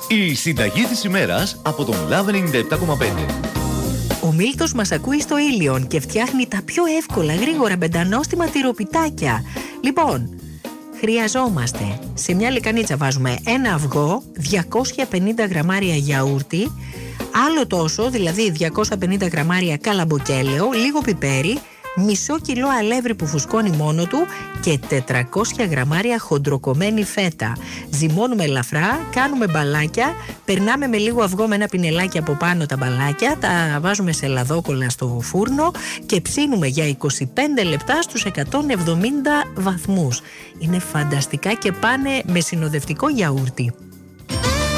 Η συνταγή της ημέρας από τον Love 97,5. Ο Μίλτος μας ακούει στο Ήλιον και φτιάχνει τα πιο εύκολα, γρήγορα, μπεντανόστιμα τυροπιτάκια. Λοιπόν, χρειαζόμαστε, σε μια λεκανίτσα βάζουμε ένα αυγό, 250 γραμμάρια γιαούρτι, άλλο τόσο, δηλαδή 250 γραμμάρια καλαμποκέλαιο, λίγο πιπέρι, μισό κιλό αλεύρι που φουσκώνει μόνο του και 400 γραμμάρια χοντροκομμένη φέτα. Ζυμώνουμε ελαφρά, κάνουμε μπαλάκια, περνάμε με λίγο αυγό με ένα πινελάκι από πάνω τα μπαλάκια, τα βάζουμε σε λαδόκολλα στο φούρνο και ψήνουμε για 25 λεπτά στους 170 βαθμούς. Είναι φανταστικά και πάνε με συνοδευτικό γιαούρτι.